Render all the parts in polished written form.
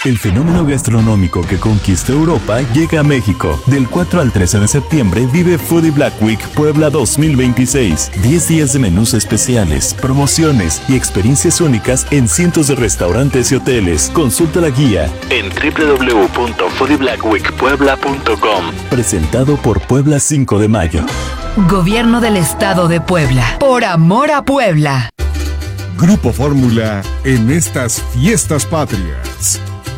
El fenómeno gastronómico que conquistó Europa llega a México. Del 4 al 13 de septiembre vive Foodie Black Week Puebla 2026. 10 días de menús especiales, promociones y experiencias únicas en cientos de restaurantes y hoteles. Consulta la guía en www.foodieblackweekpuebla.com. Presentado por Puebla 5 de Mayo. Gobierno del Estado de Puebla. Por amor a Puebla. Grupo Fórmula en estas fiestas patrias.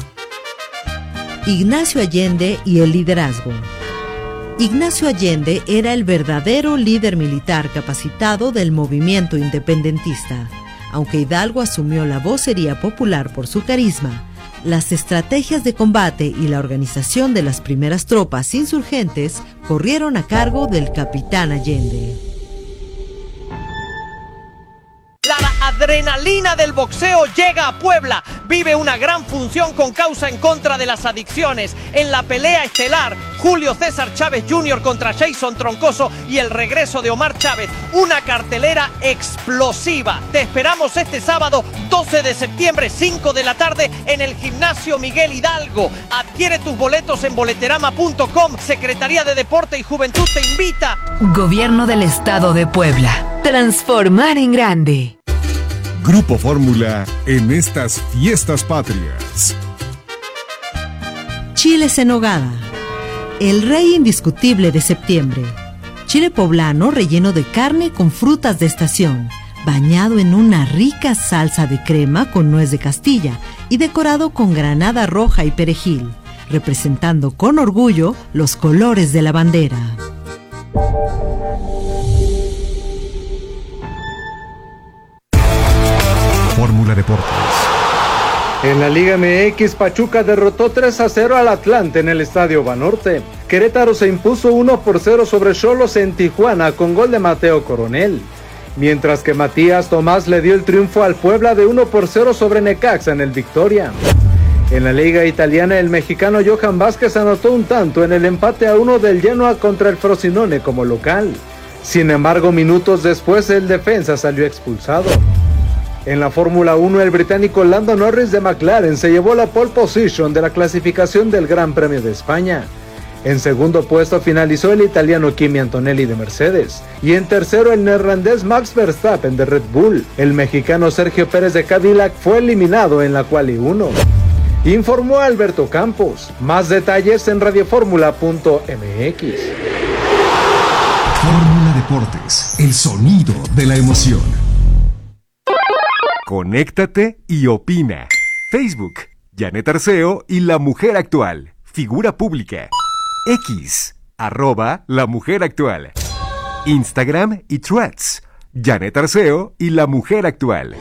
Ignacio Allende y el liderazgo. Ignacio Allende era el verdadero líder militar capacitado del movimiento independentista. Aunque Hidalgo asumió la vocería popular por su carisma, las estrategias de combate y la organización de las primeras tropas insurgentes corrieron a cargo del capitán Allende. La adrenalina del boxeo llega a Puebla. Vive una gran función con causa en contra de las adicciones. En la pelea estelar, Julio César Chávez Jr. contra Jason Troncoso y el regreso de Omar Chávez. Una cartelera explosiva. Te esperamos este sábado 12 de septiembre, 5 de la tarde, en el Gimnasio Miguel Hidalgo. Adquiere tus boletos en boleterama.com. Secretaría de Deporte y Juventud te invita. Gobierno del Estado de Puebla. Transformar en grande. Grupo Fórmula en estas fiestas patrias. Chiles en nogada. El rey indiscutible de septiembre. Chile poblano relleno de carne con frutas de estación, bañado en una rica salsa de crema con nuez de Castilla y decorado con granada roja y perejil, representando con orgullo los colores de la bandera. Fórmula Deportes. En la Liga MX, Pachuca derrotó 3-0 al Atlante en el Estadio Banorte. Querétaro se impuso 1-0 sobre Xolos en Tijuana con gol de Mateo Coronel. Mientras que Matías Tomás le dio el triunfo al Puebla de 1-0 sobre Necaxa en el Victoria. En la Liga Italiana, el mexicano Johan Vázquez anotó un tanto en el empate a 1 del Genoa contra el Frosinone como local. Sin embargo, minutos después el defensa salió expulsado. En la Fórmula 1, el británico Lando Norris de McLaren se llevó la pole position de la clasificación del Gran Premio de España. En segundo puesto finalizó el italiano Kimi Antonelli de Mercedes. Y en tercero el neerlandés Max Verstappen de Red Bull. El mexicano Sergio Pérez de Cadillac fue eliminado en la Quali 1. Informó Alberto Campos. Más detalles en radioformula.mx. Fórmula Deportes, el sonido de la emoción. Conéctate y opina. Facebook, Janet Arceo y La Mujer Actual. Figura pública. X, @La Mujer Actual. Instagram y Threads, Janet Arceo y La Mujer Actual.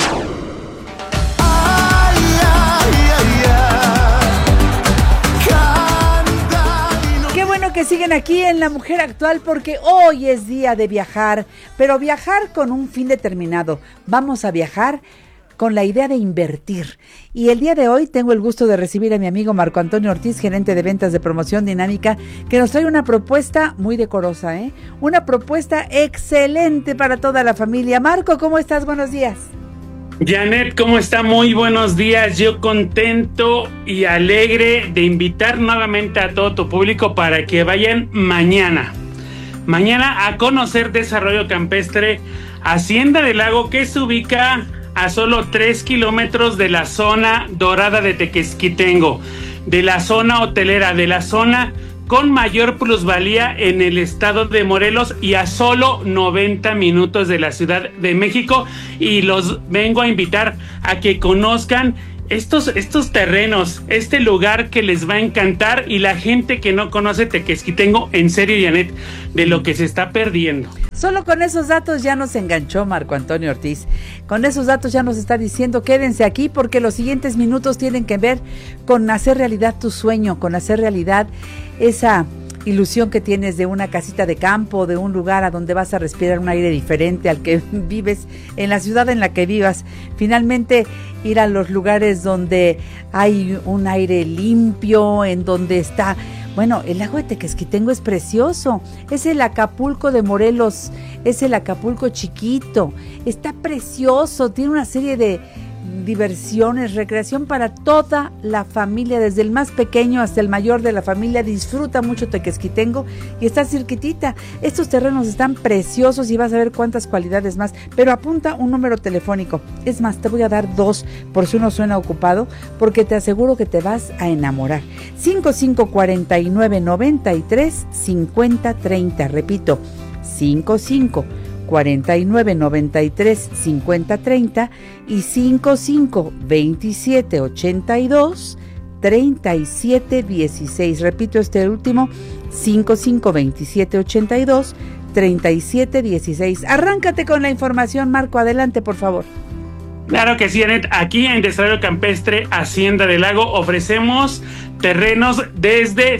Qué bueno que siguen aquí en La Mujer Actual porque hoy es día de viajar, pero viajar con un fin determinado. Vamos a viajar con la idea de invertir. Y el día de hoy tengo el gusto de recibir a mi amigo Marco Antonio Ortiz, gerente de ventas de Promoción Dinámica, que nos trae una propuesta muy decorosa, una propuesta excelente para toda la familia. Marco, ¿cómo estás? Buenos días. Janet, ¿cómo está? Muy buenos días. Yo contento y alegre de invitar nuevamente a todo tu público para que vayan mañana a conocer Desarrollo Campestre Hacienda del Lago, que se ubica a solo 3 kilómetros de la zona dorada de Tequesquitengo, de la zona hotelera, de la zona con mayor plusvalía en el estado de Morelos y a solo 90 minutos de la Ciudad de México. Y los vengo a invitar a que conozcan estos terrenos, este lugar que les va a encantar, y la gente que no conoce Tequesquitengo, en serio, Janet, de lo que se está perdiendo. Solo con esos datos ya nos enganchó Marco Antonio Ortiz. Con esos datos ya nos está diciendo quédense aquí porque los siguientes minutos tienen que ver con hacer realidad tu sueño, con hacer realidad esa ilusión que tienes de una casita de campo, de un lugar a donde vas a respirar un aire diferente al que vives en la ciudad en la que vivas. Finalmente, ir a los lugares donde hay un aire limpio, en donde está... Bueno, el lago de Tequesquitengo es precioso, es el Acapulco de Morelos, es el Acapulco chiquito, está precioso, tiene una serie de diversiones, recreación para toda la familia, desde el más pequeño hasta el mayor de la familia. Disfruta mucho Tequesquitengo y está cerquitita. Estos terrenos están preciosos y vas a ver cuántas cualidades más, pero apunta un número telefónico. Es más, te voy a dar 2 por si uno suena ocupado, porque te aseguro que te vas a enamorar. 5549935030, repito, 5549935030 y 5527823716. Repito este último, 5527823716. Arráncate con la información, Marco, adelante por favor. Claro que sí, Anet. Aquí en Desarrollo Campestre Hacienda del Lago ofrecemos terrenos desde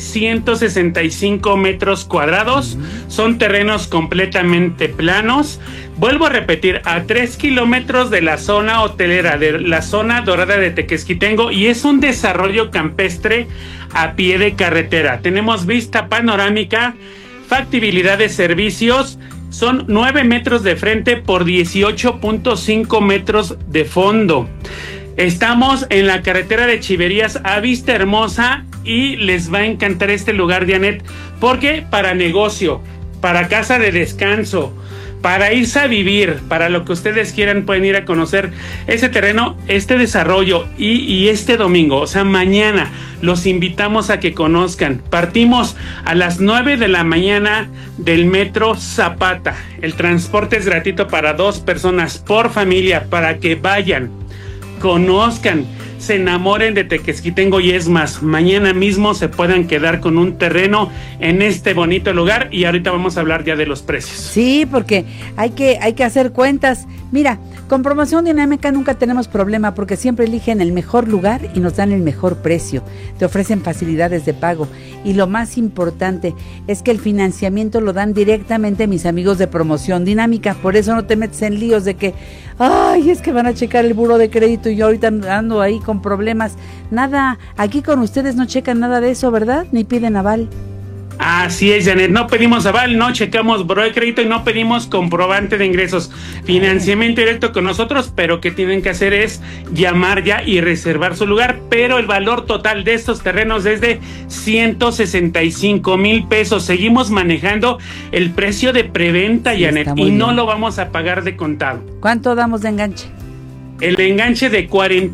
165 metros cuadrados. Son terrenos completamente planos. Vuelvo a repetir, a 3 kilómetros de la zona hotelera, de la zona dorada de Tequesquitengo, y es un desarrollo campestre a pie de carretera. Tenemos vista panorámica, factibilidad de servicios. Son 9 metros de frente por 18.5 metros de fondo. Estamos en la carretera de Chiverías a Vista Hermosa y les va a encantar este lugar, Janet, porque para negocio, para casa de descanso, para irse a vivir, para lo que ustedes quieran, pueden ir a conocer ese terreno, este desarrollo y este domingo, o sea, mañana, los invitamos a que conozcan. Partimos a las 9 de la mañana del Metro Zapata. El transporte es gratuito para 2 personas por familia, para que vayan, conozcan, se enamoren de Tequesquitengo y es más, mañana mismo se puedan quedar con un terreno en este bonito lugar y ahorita vamos a hablar ya de los precios. Sí, porque hay que hacer cuentas. Mira, con Promoción Dinámica nunca tenemos problema porque siempre eligen el mejor lugar y nos dan el mejor precio. Te ofrecen facilidades de pago y lo más importante es que el financiamiento lo dan directamente mis amigos de Promoción Dinámica. Por eso no te metes en líos de que, ay, es que van a checar el buró de crédito y yo ahorita ando ahí con problemas. Nada, aquí con ustedes no checan nada de eso, ¿verdad? Ni piden aval. Así es, Janet, no pedimos aval, no checamos buró de crédito y no pedimos comprobante de ingresos. Financiamiento directo con nosotros, pero que tienen que hacer es llamar ya y reservar su lugar, pero el valor total de estos terrenos es de 165,000 pesos. Seguimos manejando el precio de preventa, sí, Janet, y no lo vamos a pagar de contado. ¿Cuánto damos de enganche? El enganche de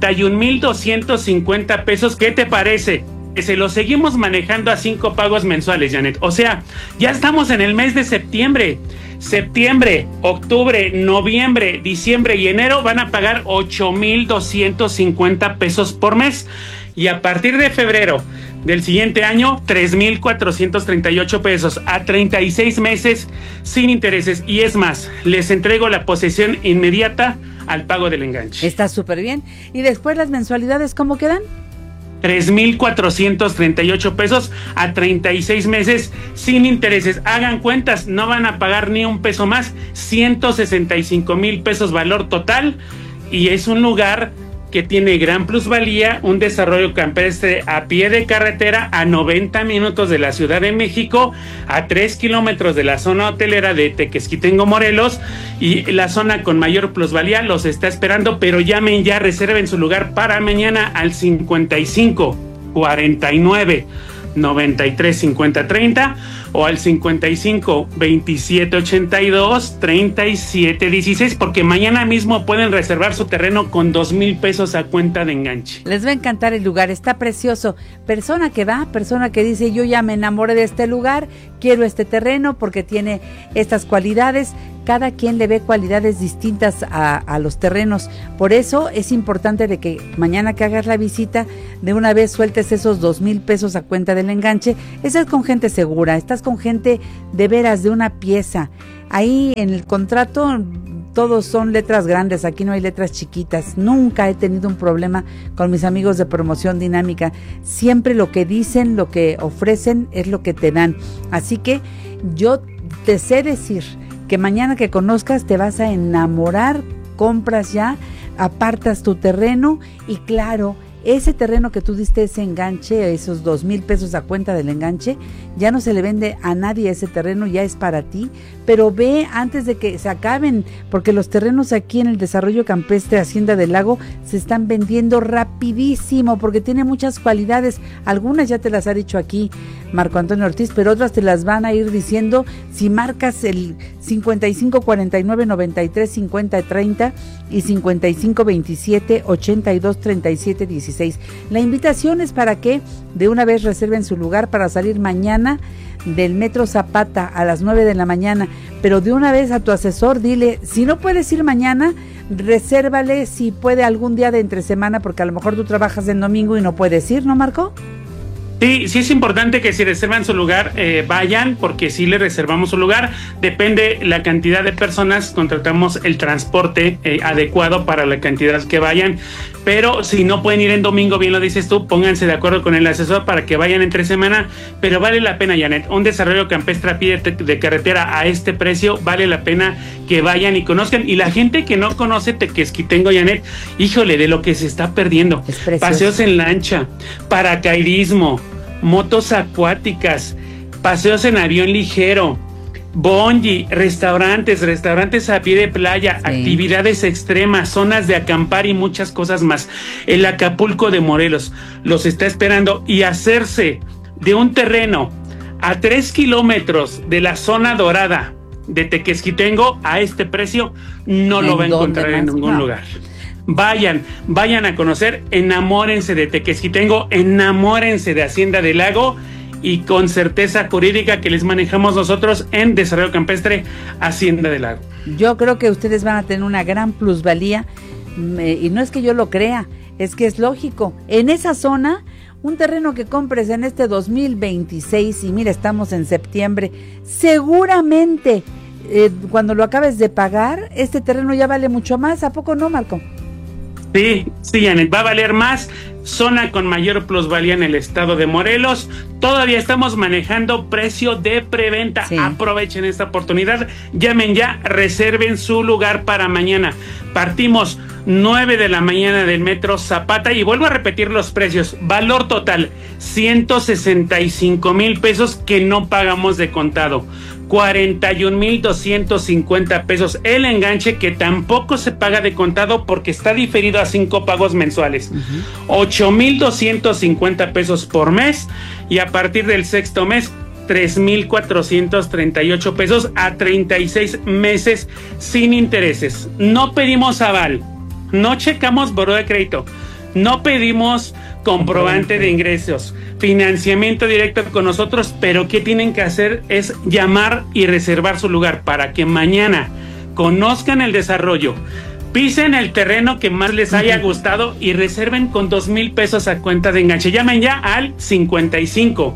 41,250 pesos, ¿qué te parece? Se lo seguimos manejando a 5 pagos mensuales, Janet. O sea, ya estamos en el mes de septiembre. Septiembre, octubre, noviembre, diciembre y enero van a pagar 8,250 pesos por mes. Y a partir de febrero del siguiente año, 3,438 pesos a 36 meses sin intereses. Y es más, les entrego la posesión inmediata al pago del enganche. Está súper bien. ¿Y después las mensualidades cómo quedan? 3,438 pesos a 36 meses sin intereses. Hagan cuentas, no van a pagar ni un peso más. 165,000 pesos valor total. Y es un lugar que tiene gran plusvalía, un desarrollo campestre a pie de carretera a 90 minutos de la Ciudad de México, a 3 kilómetros de la zona hotelera de Tequesquitengo, Morelos, y la zona con mayor plusvalía los está esperando, pero llamen ya, reserven su lugar para mañana al 55 49 93 50 30 o al 55 27 82 37 16, porque mañana mismo pueden reservar su terreno con 2,000 pesos a cuenta de enganche. Les va a encantar el lugar, está precioso. Persona que va, persona que dice, yo ya me enamoré de este lugar, quiero este terreno porque tiene estas cualidades. Cada quien le ve cualidades distintas a los terrenos. Por eso es importante de que mañana que hagas la visita, de una vez sueltes esos 2,000 pesos a cuenta del enganche. Estás con gente segura, estás con gente de veras, de una pieza. Ahí en el contrato todos son letras grandes, aquí no hay letras chiquitas. Nunca he tenido un problema con mis amigos de Promoción Dinámica. Siempre lo que dicen, lo que ofrecen es lo que te dan. Así que yo te sé decir que mañana que conozcas te vas a enamorar, compras ya, apartas tu terreno y claro, ese terreno que tú diste, ese enganche, esos 2,000 pesos a cuenta del enganche, ya no se le vende a nadie ese terreno, ya es para ti, pero ve antes de que se acaben, porque los terrenos aquí en el Desarrollo Campestre Hacienda del Lago se están vendiendo rapidísimo, porque tiene muchas cualidades, algunas ya te las ha dicho aquí Marco Antonio Ortiz, pero otras te las van a ir diciendo si marcas el 55 49 93 50 30 y 55 27 82 37 16. La invitación es para que de una vez reserven su lugar para salir mañana del Metro Zapata a las 9 de la mañana, pero de una vez a tu asesor dile, si no puedes ir mañana, resérvale si puede algún día de entre semana, porque a lo mejor tú trabajas en domingo y no puedes ir, ¿no, Marco? Sí, sí es importante que si reservan su lugar, vayan, porque si le reservamos su lugar, depende la cantidad de personas, contratamos el transporte adecuado para la cantidad que vayan, pero si no pueden ir en domingo, bien lo dices tú, pónganse de acuerdo con el asesor para que vayan entre semana, pero vale la pena, Janet, un desarrollo campestre a pie de carretera a este precio, vale la pena que vayan y conozcan, y la gente que no conoce Tequesquitengo, Janet, híjole, de lo que se está perdiendo, paseos en lancha, paracaidismo, motos acuáticas, paseos en avión ligero, bungee, restaurantes a pie de playa, sí, actividades extremas, zonas de acampar y muchas cosas más. El Acapulco de Morelos los está esperando, y hacerse de un terreno a 3 kilómetros de la zona dorada de Tequesquitengo a este precio no lo va a encontrar en ningún lugar. Vayan a conocer, enamórense de Tequesquitengo, enamórense de Hacienda del Lago, y con certeza jurídica que les manejamos nosotros en Desarrollo Campestre Hacienda del Lago. Yo creo que ustedes van a tener una gran plusvalía, y no es que yo lo crea, es que es lógico. En esa zona, un terreno que compres en este 2026, y mira, estamos en septiembre, seguramente cuando lo acabes de pagar, este terreno ya vale mucho más. ¿A poco no, Marco? Sí, Janet, va a valer más, zona con mayor plusvalía en el estado de Morelos. Todavía estamos manejando precio de preventa. Sí. Aprovechen esta oportunidad, llamen ya, reserven su lugar para mañana. Partimos 9 de la mañana del Metro Zapata, y vuelvo a repetir los precios. Valor total, 165,000 pesos que no pagamos de contado. 41,250 pesos el enganche, que tampoco se paga de contado porque está diferido a 5 pagos mensuales. 8,250 pesos por mes, y a partir del sexto mes 3,438 pesos a 36 meses sin intereses. No pedimos aval, no checamos buró de crédito, no pedimos comprobante de ingresos, financiamiento directo con nosotros, pero ¿qué tienen que hacer? Es llamar y reservar su lugar para que mañana conozcan el desarrollo, pisen el terreno que más les haya gustado y reserven con 2,000 pesos a cuenta de enganche. Llamen ya al 55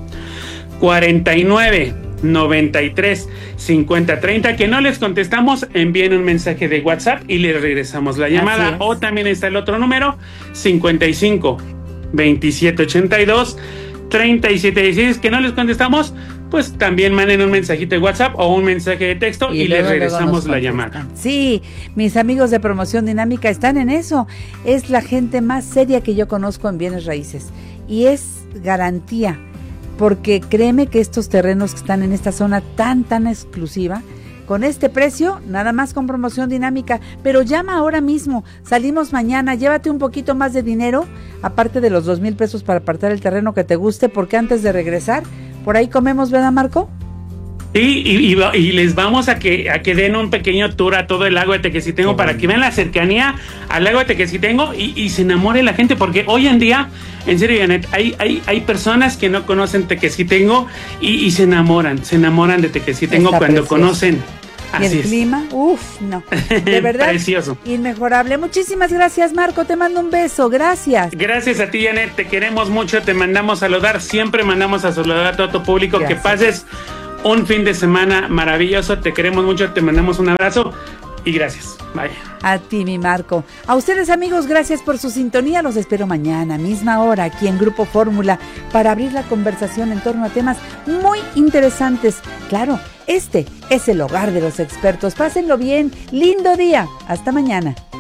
49 93 50 30, que no les contestamos, envíen un mensaje de WhatsApp y les regresamos la llamada. O también está el otro número, 55 27 82 37 16, que no les contestamos, pues también manden un mensajito de WhatsApp o un mensaje de texto y les regresamos la llamada. Sí, mis amigos de Promoción Dinámica están en eso. Es la gente más seria que yo conozco en bienes raíces, y es garantía, porque créeme que estos terrenos que están en esta zona tan exclusiva, con este precio, nada más con Promoción Dinámica. Pero llama ahora mismo, salimos mañana, llévate un poquito más de dinero, aparte de los 2,000 pesos para apartar el terreno que te guste, porque antes de regresar, por ahí comemos, ¿verdad, Marco? Sí, y les vamos a que den un pequeño tour a todo el lago de Tequesquitengo, para que vean la cercanía al lago de Tequesquitengo y se enamore la gente, porque hoy en día, en serio, Janet, hay personas que no conocen Tequesquitengo y se enamoran de Tequesquitengo cuando conocen. Y el clima, no, de verdad, precioso, inmejorable. Muchísimas gracias, Marco, te mando un beso, gracias. Gracias a ti, Janet, te queremos mucho, te mandamos saludar, siempre mandamos a saludar a todo tu público. Gracias. Que pases un fin de semana maravilloso, te queremos mucho, te mandamos un abrazo y gracias. Bye. A ti, mi Marco. A ustedes, amigos, gracias por su sintonía. Los espero mañana, misma hora, aquí en Grupo Fórmula, para abrir la conversación en torno a temas muy interesantes. Claro, este es el hogar de los expertos. Pásenlo bien. Lindo día. Hasta mañana.